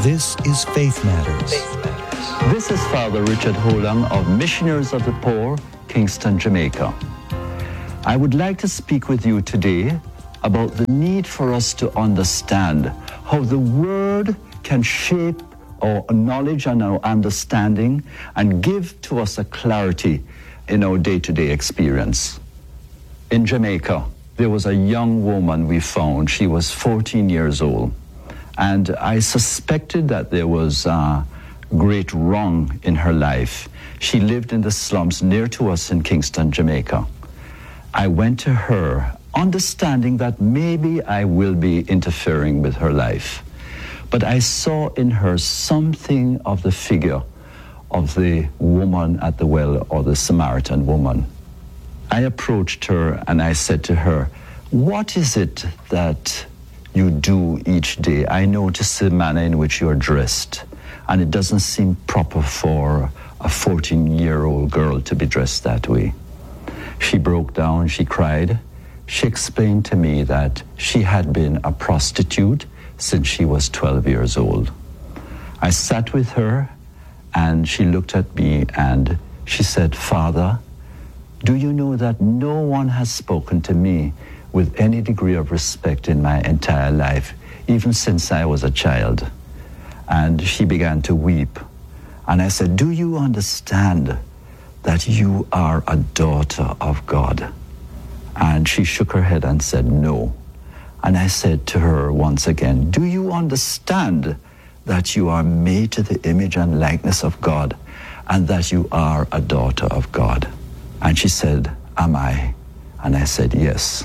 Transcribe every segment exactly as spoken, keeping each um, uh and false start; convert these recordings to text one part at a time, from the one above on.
This is Faith Matters. This is Father Richard Holang of Missionaries of the Poor, Kingston, Jamaica. I would like to speak with you today about the need for us to understand how the Word can shape our knowledge and our understanding and give to us a clarity in our day-to-day experience. In Jamaica, there was a young woman we found. She was fourteen years old. And I suspected that there was uh, great wrong in her life. She lived in the slums near to us in Kingston, Jamaica. I went to her, understanding that maybe I will be interfering with her life. But I saw in her something of the figure of the woman at the well, or the Samaritan woman. I approached her and I said to her, "What is it that you do each day? I notice the manner in which you're dressed, and it doesn't seem proper for a fourteen-year-old girl to be dressed that way." She broke down, she cried. She explained to me that she had been a prostitute since she was twelve years old. I sat with her, and she looked at me, and she said, "Father, do you know that no one has spoken to me with any degree of respect in my entire life, even since I was a child?" And she began to weep. And I said, "Do you understand that you are a daughter of God?" And she shook her head and said, "No." And I said to her once again, "Do you understand that you are made to the image and likeness of God, and that you are a daughter of God?" And she said, "Am I?" And I said, "Yes."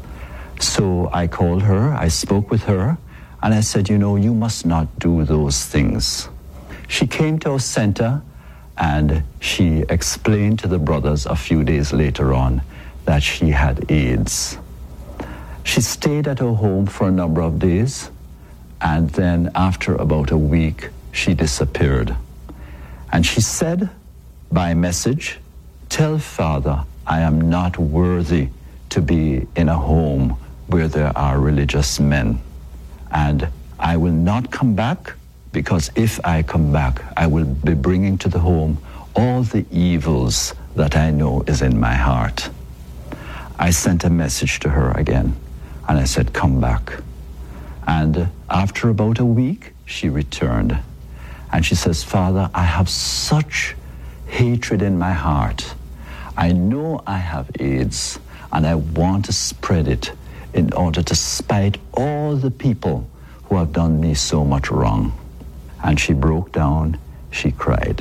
So I called her, I spoke with her, and I said, "You know, you must not do those things." She came to our center, and she explained to the brothers a few days later on that she had AIDS. She stayed at her home for a number of days, and then after about a week, she disappeared. And she said by message, "Tell Father I am not worthy to be in a home where there are religious men. And I will not come back, because if I come back, I will be bringing to the home all the evils that I know is in my heart." I sent a message to her again, and I said, "Come back." And after about a week, she returned. And she says, "Father, I have such hatred in my heart. I know I have AIDS, and I want to spread it in order to spite all the people who have done me so much wrong." And she broke down, she cried.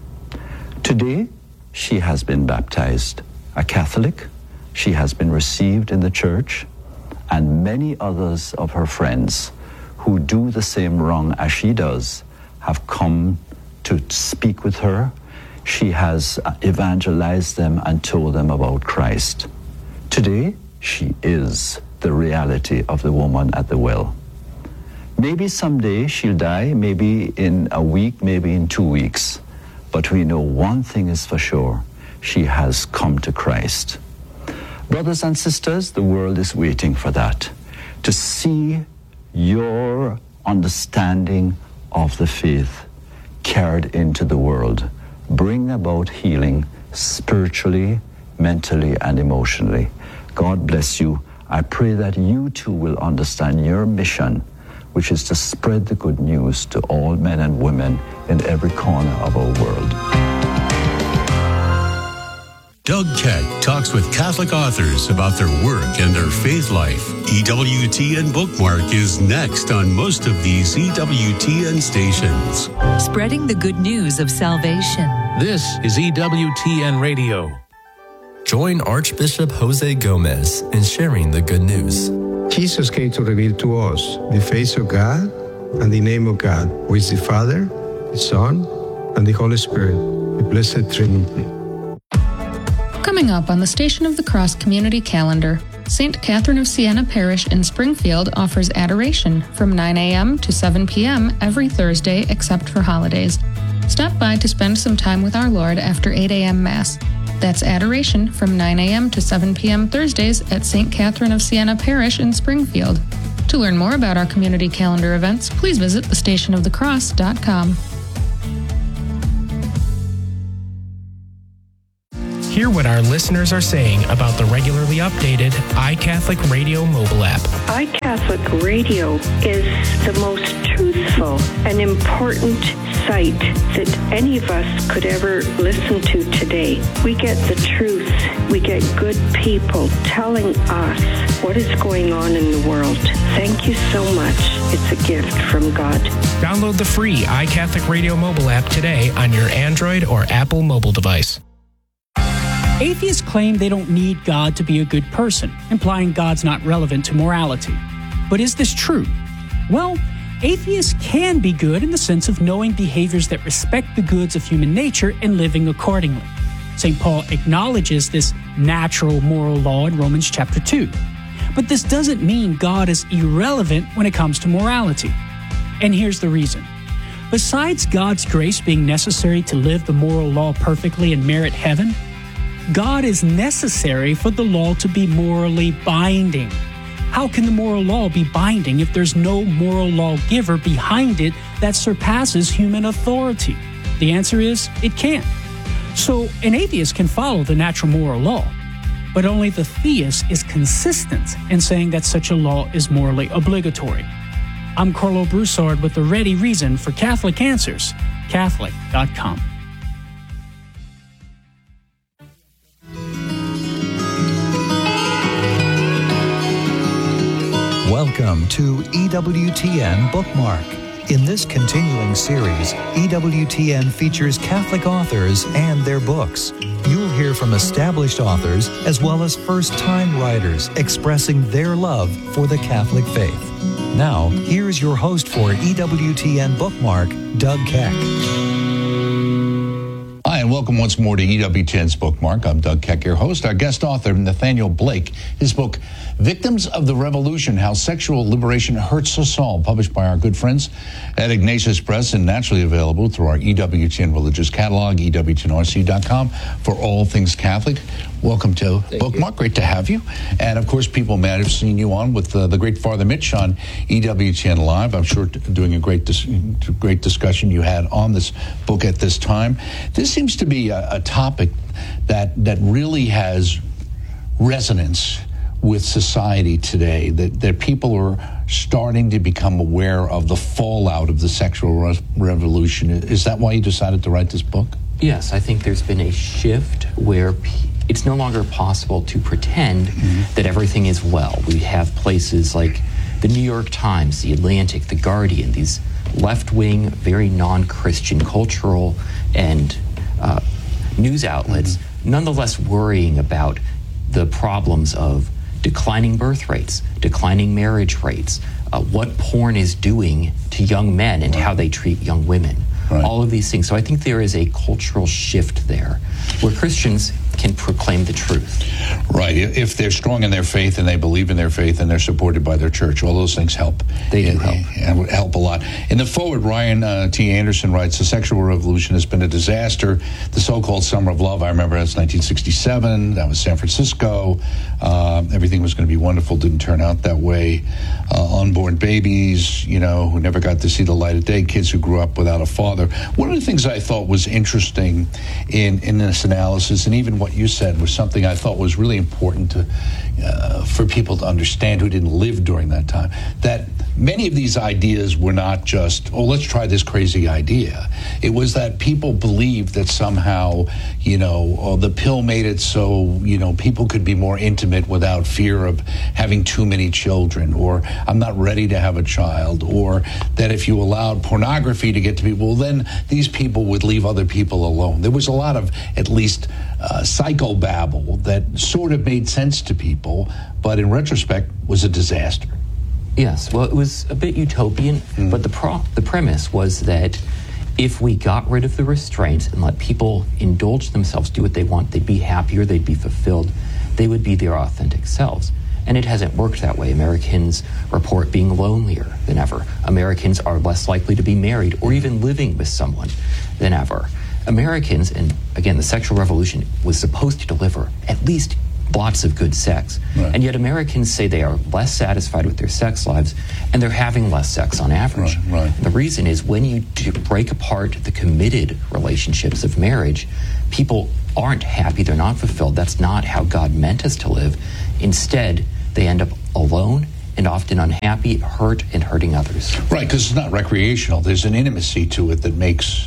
Today, she has been baptized, a Catholic. She has been received in the church, and many others of her friends who do the same wrong as she does have come to speak with her. She has evangelized them and told them about Christ. Today, she is the reality of the woman at the well. Maybe someday she'll die, maybe in a week, maybe in two weeks. But we know one thing is for sure: she has come to Christ. Brothers and sisters, the world is waiting for that, to see your understanding of the faith carried into the world, bring about healing spiritually, mentally, and emotionally. God bless you. I pray that you too will understand your mission, which is to spread the good news to all men and women in every corner of our world. Doug Keck talks with Catholic authors about their work and their faith life. E W T N Bookmark is next on most of these E W T N stations. Spreading the good news of salvation. This is E W T N Radio. Join Archbishop Jose Gomez in sharing the good news. Jesus came to reveal to us the face of God and the name of God, who is the Father, the Son, and the Holy Spirit, the Blessed Trinity. Coming up on the Station of the Cross community calendar, Saint Catherine of Siena Parish in Springfield offers adoration from nine a.m. to seven p.m. every Thursday except for holidays. Stop by to spend some time with our Lord after eight a.m. Mass. That's adoration from nine a.m. to seven p.m. Thursdays at Saint Catherine of Siena Parish in Springfield. To learn more about our community calendar events, please visit the station of the cross dot com. Hear what our listeners are saying about the regularly updated iCatholic Radio mobile app. iCatholic Radio is the most truthful and important site that any of us could ever listen to today. We get the truth. We get good people telling us what is going on in the world. Thank you so much. It's a gift from God. Download the free iCatholic Radio mobile app today on your Android or Apple mobile device. Atheists claim they don't need God to be a good person, implying God's not relevant to morality. But is this true? Well, atheists can be good in the sense of knowing behaviors that respect the goods of human nature and living accordingly. Saint Paul acknowledges this natural moral law in Romans chapter two. But this doesn't mean God is irrelevant when it comes to morality. And here's the reason. Besides God's grace being necessary to live the moral law perfectly and merit heaven, God is necessary for the law to be morally binding. How can the moral law be binding if there's no moral lawgiver behind it that surpasses human authority? The answer is, it can't. So an atheist can follow the natural moral law, but only the theist is consistent in saying that such a law is morally obligatory. I'm Carlo Broussard with the ready reason for Catholic Answers, Catholic dot com. Welcome to E W T N Bookmark. In this continuing series, E W T N features Catholic authors and their books. You'll hear from established authors as well as first-time writers expressing their love for the Catholic faith. Now, here's your host for E W T N Bookmark, Doug Keck. Hi, and welcome once more to E W T N's Bookmark. I'm Doug Keck, your host. Our guest author, Nathaniel Blake, his book, Victims of the Revolution, How Sexual Liberation Hurts Us All, published by our good friends at Ignatius Press and naturally available through our E W T N Religious Catalog, E W T N R C dot com, for all things Catholic. Welcome to Thank Bookmark. You. Great to have you. And, of course, people might have seen you on with uh, the great Father Mitch on E W T N Live. I'm sure t- doing a great dis- great discussion you had on this book at this time. This seems to be a, a topic that that really has resonance with society today, that, that people are starting to become aware of the fallout of the sexual re- revolution. Is that why you decided to write this book? Yes, I think there's been a shift where pe- it's no longer possible to pretend mm-hmm. that everything is well. We have places like the New York Times, the Atlantic, the Guardian, these left-wing, very non-Christian cultural and uh, news outlets, mm-hmm. nonetheless worrying about the problems of declining birth rates, declining marriage rates, uh, what porn is doing to young men and right. how they treat young women. Right. All of these things. So I think there is a cultural shift there where Christians can proclaim the truth. Right. If they're strong in their faith and they believe in their faith and they're supported by their church, all those things help. They do help. And would help a lot. In the foreword, Ryan uh, T. Anderson writes, the sexual revolution has been a disaster. The so-called Summer of Love, I remember that's nineteen sixty-seven. That was San Francisco. Uh, everything was going to be wonderful. Didn't turn out that way. Uh, unborn babies, you know, who never got to see the light of day. Kids who grew up without a father. One of the things I thought was interesting in, in this analysis, and even what you said was something I thought was really important to uh, for people to understand who didn't live during that time, that many of these ideas were not just, oh, let's try this crazy idea. It was that people believed that somehow, you know, oh, the pill made it so, you know, people could be more intimate without fear of having too many children, or I'm not ready to have a child, or that if you allowed pornography to get to people, then these people would leave other people alone. There was a lot of, at least, uh, psychobabble that sort of made sense to people, but in retrospect was a disaster. Yes, well, it was a bit utopian, mm. but the pro- the premise was that if we got rid of the restraints and let people indulge themselves, do what they want, they'd be happier, they'd be fulfilled, they would be their authentic selves. And it hasn't worked that way. Americans report being lonelier than ever. Americans are less likely to be married or even living with someone than ever. Americans, and again, the sexual revolution was supposed to deliver at least lots of good sex. Right. And yet Americans say they are less satisfied with their sex lives, and they're having less sex on average. Right, right. And the reason is when you do break apart the committed relationships of marriage, people aren't happy, they're not fulfilled. That's not how God meant us to live. Instead, they end up alone and often unhappy, hurt, and hurting others. Right, because it's not recreational. There's an intimacy to it that makes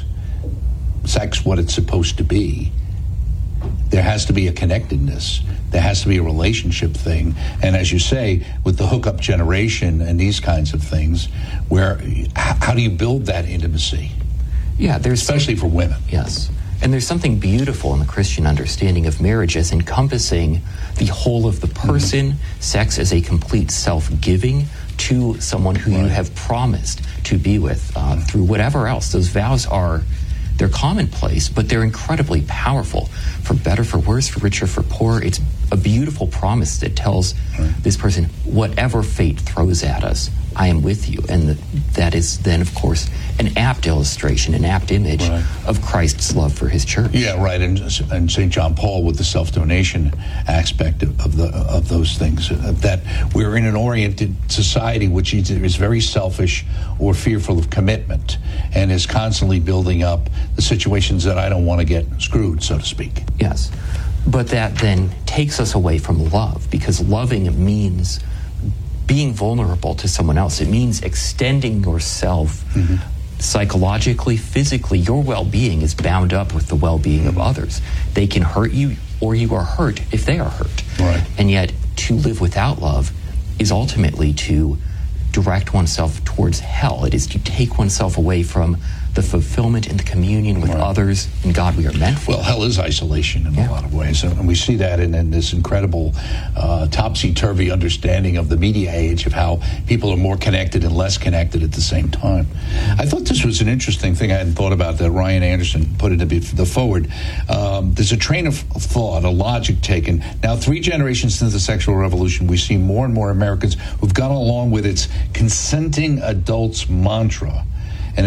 sex what it's supposed to be. There has to be a connectedness. There has to be a relationship thing. And as you say, with the hookup generation and these kinds of things, where how do you build that intimacy? Yeah, there's especially some, for women. Yes. And there's something beautiful in the Christian understanding of marriage as encompassing the whole of the person, mm-hmm. sex as a complete self-giving to someone who right. you have promised to be with uh, mm-hmm. through whatever else. Those vows are, they're commonplace, but they're incredibly powerful. For better, for worse, for richer, for poorer, it's a beautiful promise that tells right. this person, whatever fate throws at us, I am with you. And the, that is then, of course, an apt illustration, an apt image right. of Christ's love for his church. Yeah, right. And, and Saint John Paul with the self-donation aspect of, of, the, of those things, uh, that we're in an oriented society which either is very selfish or fearful of commitment and is constantly building up the situations that I don't want to get screwed, so to speak. Yes. But that then takes us away from love, because loving means being vulnerable to someone else. It means extending yourself mm-hmm. psychologically, physically. Your well-being is bound up with the well-being mm-hmm. of others. They can hurt you, or you are hurt if they are hurt. Right. And yet, to live without love is ultimately to direct oneself towards hell. It is to take oneself away from the fulfillment and the communion with right. others and God we are meant for. Well, hell is isolation in yeah. a lot of ways, and we see that in, in this incredible uh, topsy-turvy understanding of the media age of how people are more connected and less connected at the same time. I thought this was an interesting thing I hadn't thought about that Ryan Anderson put into the forward. Um, there's a train of thought, a logic taken. Now, three generations since the sexual revolution, we see more and more Americans who've gone along with its consenting adults mantra and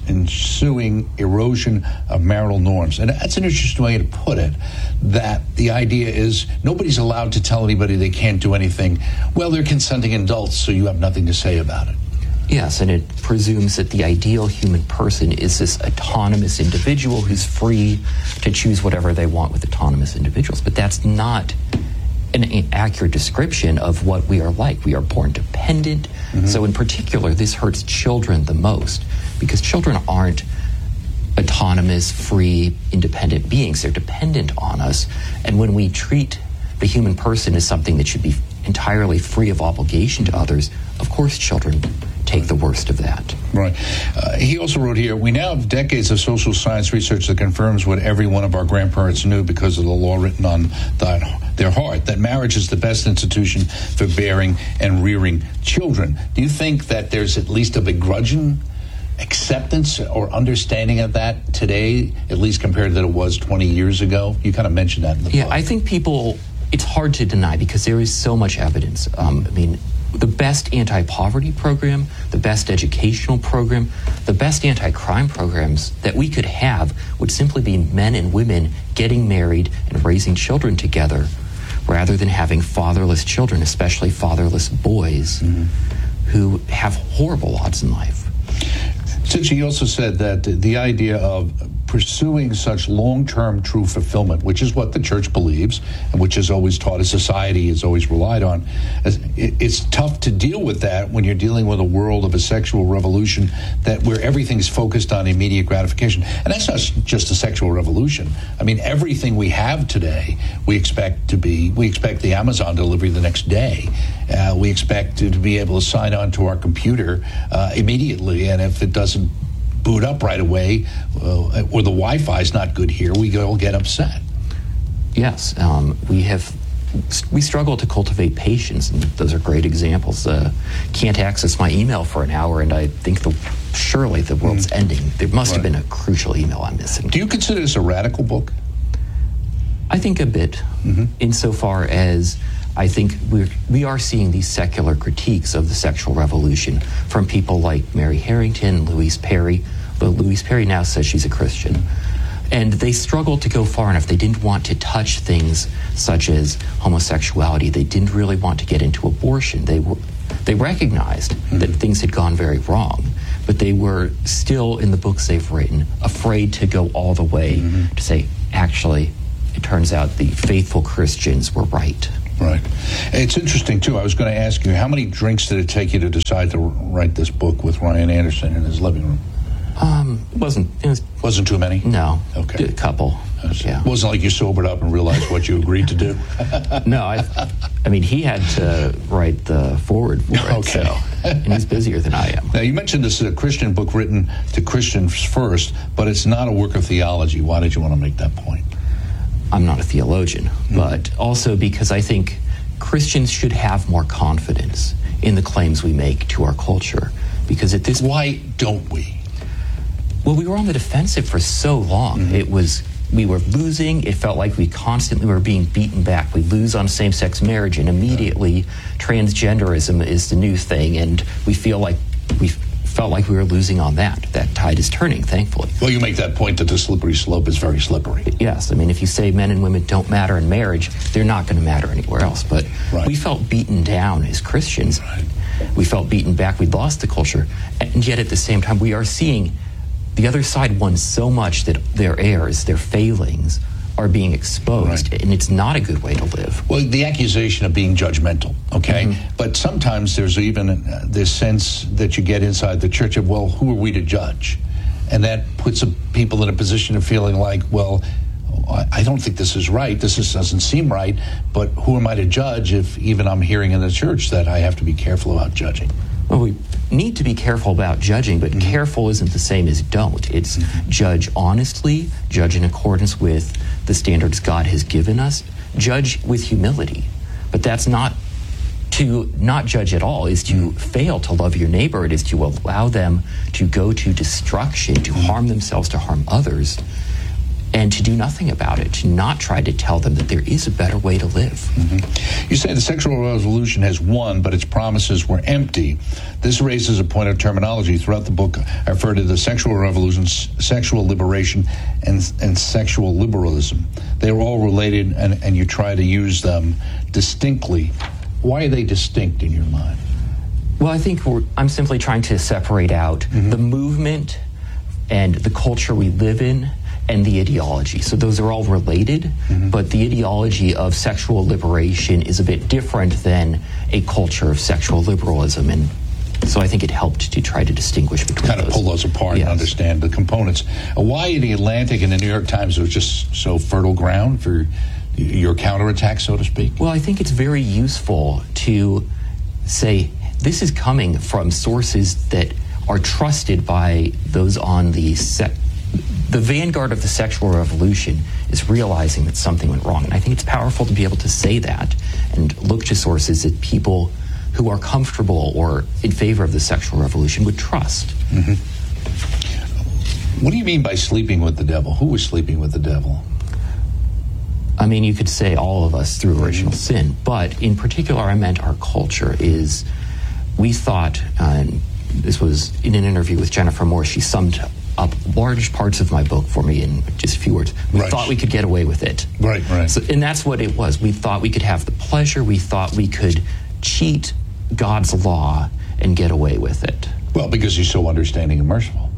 ensuing erosion of marital norms. And that's an interesting way to put it, that the idea is nobody's allowed to tell anybody they can't do anything. Well, they're consenting adults, so you have nothing to say about it. Yes, and it presumes that the ideal human person is this autonomous individual who's free to choose whatever they want with autonomous individuals. But that's not an accurate description of what we are like. We are born dependent. Mm-hmm. So in particular, this hurts children the most, because children aren't autonomous, free, independent beings. They're dependent on us. And when we treat the human person as something that should be entirely free of obligation to others, of course children take the worst of that. Right. Uh, he also wrote here, we now have decades of social science research that confirms what every one of our grandparents knew because of the law written on the, their heart, that marriage is the best institution for bearing and rearing children. Do you think that there's at least a begrudging acceptance or understanding of that today, at least compared to that it was twenty years ago? You kind of mentioned that in the yeah, book. I think people, it's hard to deny because there is so much evidence. Um, I mean, the best anti-poverty program, the best educational program, the best anti-crime programs that we could have would simply be men and women getting married and raising children together rather than having fatherless children, especially fatherless boys mm-hmm. who have horrible lots in life. Since he also said that the idea of pursuing such long-term true fulfillment, which is what the church believes and which is always taught, as society has always relied on, it's tough to deal with that when you're dealing with a world of a sexual revolution that where everything's focused on immediate gratification. And that's not just a sexual revolution. I mean, everything we have today, we expect to be, we expect the Amazon delivery the next day. Uh, we expect to, to be able to sign on to our computer uh, immediately, and if it doesn't boot up right away, uh, or the Wi-Fi is not good here, we all get upset. Yes, um, we have. We struggle to cultivate patience, and those are great examples. Uh, can't access my email for an hour, and I think the surely the world's mm. ending. There must right. have been a crucial email I'm missing. Do you consider this a radical book? I think a bit, mm-hmm. insofar as I think we're, we are seeing these secular critiques of the sexual revolution from people like Mary Harrington, Louise Perry. But Louise Perry now says she's a Christian. And they struggled to go far enough. They didn't want to touch things such as homosexuality. They didn't really want to get into abortion. They were, they recognized mm-hmm. that things had gone very wrong, but they were still, in the books they've written, afraid to go all the way mm-hmm. to say, actually, it turns out the faithful Christians were right. Right. It's interesting, too. I was going to ask you, how many drinks did it take you to decide to write this book with Ryan Anderson in his living room? Um, it wasn't. It was, wasn't too many? No. Okay. A couple. Yeah. It wasn't like you sobered up and realized what you agreed to do? No, I, I mean, he had to write the forward for it, okay. so, and he's busier than I am. Now, you mentioned this is a Christian book written to Christians first, but it's not a work of theology. Why did you want to make that point? I'm not a theologian, mm-hmm. but also because I think Christians should have more confidence in the claims we make to our culture. Because at this Why don't we? Well, we were on the defensive for so long. Mm-hmm. It was, we were losing. It felt like we constantly were being beaten back. We lose on same-sex marriage, and immediately transgenderism is the new thing, and we feel like we felt like we were losing on that. That tide is turning, thankfully. Well, you make that point that the slippery slope is very slippery. Yes. I mean, if you say men and women don't matter in marriage, they're not going to matter anywhere else. But right. we felt beaten down as Christians. Right. We felt beaten back. We'd lost the culture. And yet at the same time, we are seeing the other side won so much that their errors, their failings, are being exposed, right. and it's not a good way to live. Well, the accusation of being judgmental, okay? Mm-hmm. But sometimes there's even uh, this sense that you get inside the church of, well, who are we to judge? And that puts a, people in a position of feeling like, well, I don't think this is right. This is, doesn't seem right, but who am I to judge if even I'm hearing in the church that I have to be careful about judging? Well, we need to be careful about judging, but mm-hmm. careful isn't the same as don't. It's mm-hmm. judge honestly, judge in accordance with the standards God has given us, judge with humility. But that's not to not judge at all, is to mm-hmm. fail to love your neighbor. It is to allow them to go to destruction, to mm-hmm. harm themselves, to harm others, and to do nothing about it, to not try to tell them that there is a better way to live. Mm-hmm. You say the sexual revolution has won, but its promises were empty. This raises a point of terminology. Throughout the book, I refer to the sexual revolution, sexual liberation, and, and sexual liberalism. They are all related, and, and you try to use them distinctly. Why are they distinct in your mind? Well, I think we're, I'm simply trying to separate out mm-hmm. the movement and the culture we live in and the ideology. So those are all related, mm-hmm. but the ideology of sexual liberation is a bit different than a culture of sexual liberalism. And so I think it helped to try to distinguish between kind those. of pull those apart yes. and understand the components. Uh, why in the Atlantic and the New York Times was just so fertile ground for your counterattack, so to speak? Well, I think it's very useful to say this is coming from sources that are trusted by those on the set. The vanguard of the sexual revolution is realizing that something went wrong. And I think it's powerful to be able to say that and look to sources that people who are comfortable or in favor of the sexual revolution would trust. Mm-hmm. What do you mean by sleeping with the devil? Who was sleeping with the devil? I mean, you could say all of us through original mm-hmm. sin, but in particular, I meant our culture is, we thought, uh, and this was in an interview with Jennifer Moore, she summed up large parts of my book for me in just a few words. We right. thought we could get away with it. Right, right. So, and that's what it was. We thought we could have the pleasure. We thought we could cheat God's law and get away with it. Well, because he's so understanding and merciful.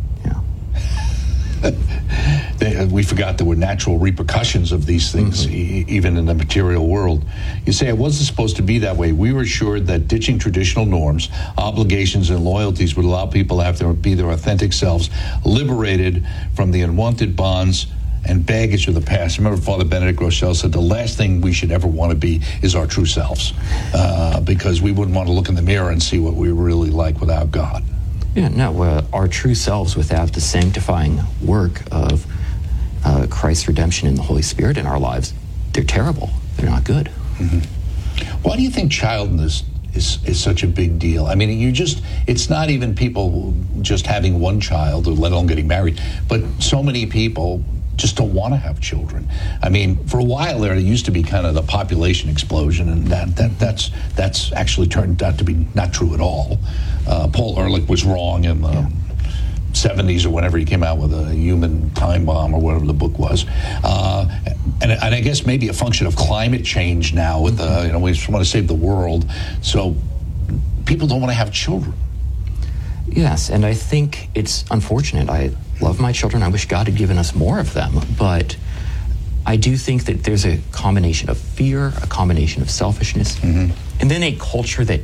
Yeah. We forgot there were natural repercussions of these things, mm-hmm. e- even in the material world. You say it wasn't supposed to be that way. We were assured that ditching traditional norms, obligations, and loyalties would allow people to have to be their authentic selves, liberated from the unwanted bonds and baggage of the past. Remember, Father Benedict Groeschel said the last thing we should ever want to be is our true selves, uh, because we wouldn't want to look in the mirror and see what we were really like without God. Yeah, no, uh, our true selves without the sanctifying work of uh, Christ's redemption and the Holy Spirit in our lives, they're terrible. They're not good. Mm-hmm. Why do you think childness is, is such a big deal? I mean, you just, it's not even people just having one child, or let alone getting married, but so many people just don't want to have children. I mean, for a while there, it used to be kind of the population explosion, and that, that that's that's actually turned out to be not true at all. Uh, Paul Ehrlich was wrong in the seventies or whenever he came out with a human time bomb or whatever the book was. Uh, and, and I guess maybe a function of climate change now with the, you know, we just want to save the world. So people don't want to have children. Yes, and I think it's unfortunate. I love my children. I wish God had given us more of them, but I do think that there's a combination of fear, a combination of selfishness, mm-hmm. and then a culture that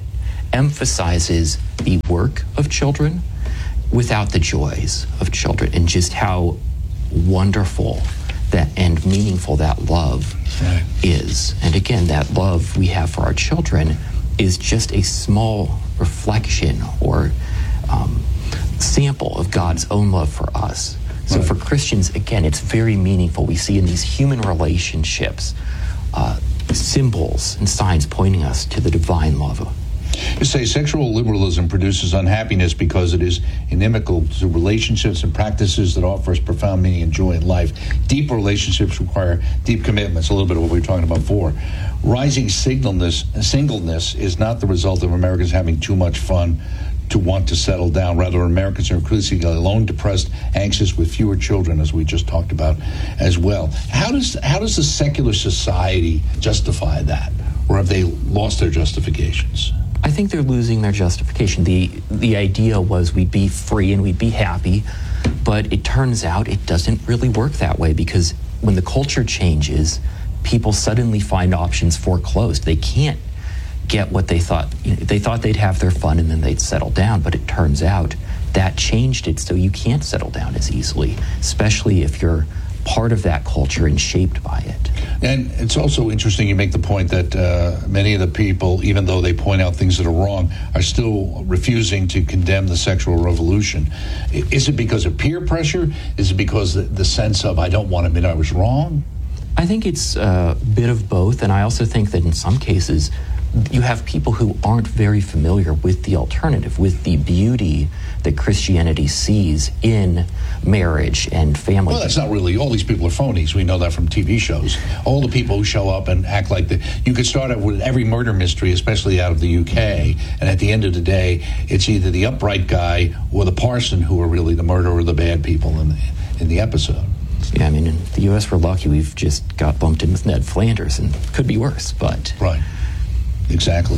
emphasizes the work of children without the joys of children, and just how wonderful that and meaningful that love right. is. And again, that love we have for our children is just a small reflection or um, sample of God's own love for us. So right. for Christians, again, it's very meaningful. We see in these human relationships uh, symbols and signs pointing us to the divine love. You say sexual liberalism produces unhappiness because it is inimical to relationships and practices that offer us profound meaning and joy in life. Deep relationships require deep commitments, a little bit of what we were talking about before. Rising singleness, singleness is not the result of Americans having too much fun to want to settle down. Rather, Americans are increasingly alone, depressed, anxious, with fewer children, as we just talked about as well. How does how does the secular society justify that? Or have they lost their justifications? I think they're losing their justification. The the idea was we'd be free and we'd be happy, but it turns out it doesn't really work that way, because when the culture changes, people suddenly find options foreclosed. They can't get what they thought. You know, they thought they'd have their fun and then they'd settle down, but it turns out that changed it, so you can't settle down as easily, especially if you're part of that culture and shaped by it. And it's also interesting you make the point that uh, many of the people, even though they point out things that are wrong, are still refusing to condemn the sexual revolution. Is it because of peer pressure? Is it because the, the sense of, I don't want to admit I was wrong? I think it's a bit of both, and I also think that in some cases you have people who aren't very familiar with the alternative, with the beauty that Christianity sees in marriage and family. Well, that's not really, all these people are phonies. We know that from T V shows. All the people who show up and act like that. You could start out with every murder mystery, especially out of the U K, and at the end of the day, it's either the upright guy or the parson who are really the murderer or the bad people in the, in the episode. Yeah, I mean, in the U S we're lucky. We've just got bumped in with Ned Flanders, and could be worse, but... Right. Exactly.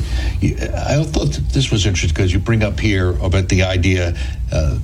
I thought that this was interesting because you bring up here about the idea uh,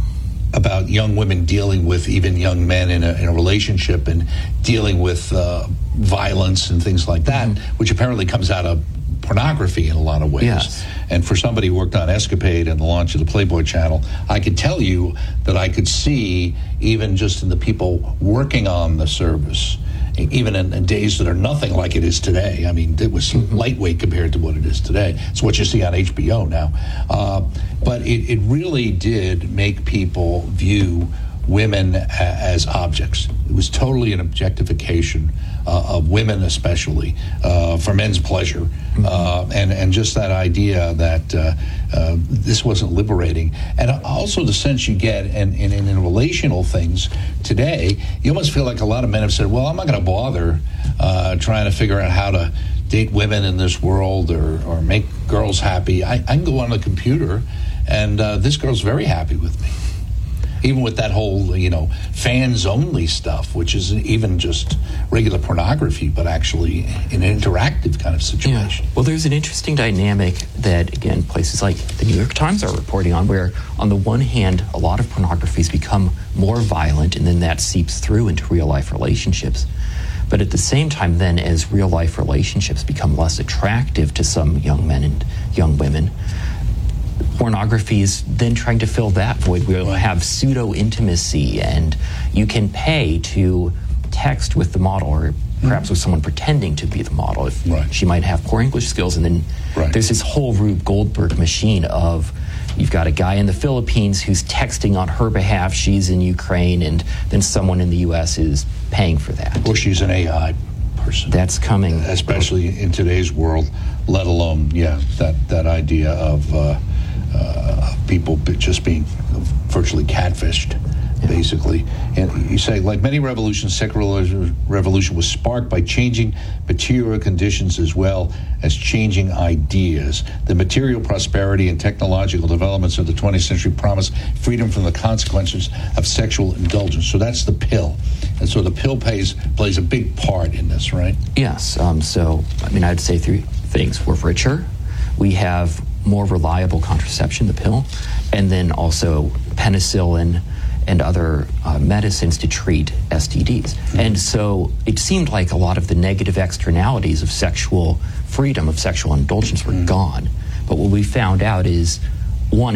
about young women dealing with even young men in a, in a relationship and dealing with uh, violence and things like that, mm-hmm. which apparently comes out of pornography in a lot of ways. Yes. And for somebody who worked on Escapade and the launch of the Playboy Channel, I could tell you that I could see, even just in the people working on the service, even in, in days that are nothing like it is today. I mean, it was mm-hmm. lightweight compared to what it is today. It's what you see on H B O now. Uh, but it, it really did make people view women a, as objects. It was totally an objectification uh, of women, especially uh, for men's pleasure, mm-hmm. uh, and and just that idea that uh, uh, this wasn't liberating, and also the sense you get in, in, in relational things today. You almost feel like a lot of men have said, "Well, I'm not going to bother uh, trying to figure out how to date women in this world or or make girls happy. I, I can go on the computer, and uh, this girl's very happy with me." Even with that whole, you know, fans-only stuff, which isn't even just regular pornography, but actually an interactive kind of situation. Yeah. Well, there's an interesting dynamic that, again, places like the New York Times are reporting on, where, on the one hand, a lot of pornographies become more violent, and then that seeps through into real-life relationships. But at the same time, then, as real-life relationships become less attractive to some young men and young women, pornography is then trying to fill that void. We'll have pseudo-intimacy, and you can pay to text with the model, or perhaps with someone pretending to be the model. If right. she might have poor English skills, and then right. there's this whole Rube Goldberg machine of, you've got a guy in the Philippines who's texting on her behalf, she's in Ukraine, and then someone in the U S is paying for that. Or she's an A I person. That's coming. Especially in today's world, let alone, yeah, that, that idea of... Uh, Uh, people just being virtually catfished basically. And you say, like many revolutions, secular revolution was sparked by changing material conditions as well as changing ideas. The material prosperity and technological developments of the twentieth century promise freedom from the consequences of sexual indulgence. So that's the pill. And so the pill plays, plays a big part in this, right? Yes. Um, so, I mean, I'd say three things. We're richer. We have more reliable contraception, the pill, and then also penicillin and other uh, medicines to treat S T Ds. Mm-hmm. And so it seemed like a lot of the negative externalities of sexual freedom, of sexual indulgence were mm-hmm. gone. But what we found out is, one,